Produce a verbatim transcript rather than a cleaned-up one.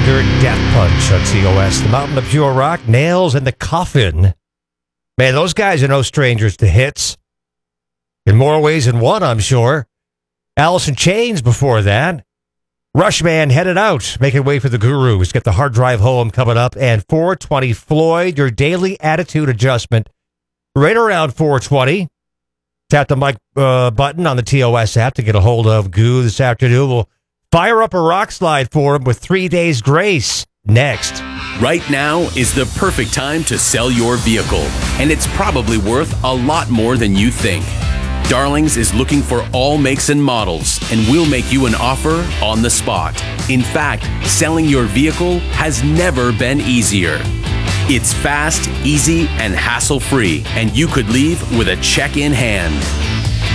Stranger, Death Punch on T O S. The Mountain of Pure Rock, Nails in the Coffin. Man, those guys are no strangers to hits. In more ways than one, I'm sure. Alice in Chains before that. Rushman headed out, making way for the Gurus. Get the Hard Drive Home coming up. And four twenty Floyd, your daily attitude adjustment. Right around four twenty. Tap the mic uh, button on the T O S app to get a hold of Goo this afternoon. We'll fire up a rock slide for him with three days grace next. Right now is the perfect time to sell your vehicle, and it's probably worth a lot more than you think. Darlings is looking for all makes and models, and we'll make you an offer on the spot. In fact, selling your vehicle has never been easier. It's fast, easy, and hassle-free, and you could leave with a check in hand.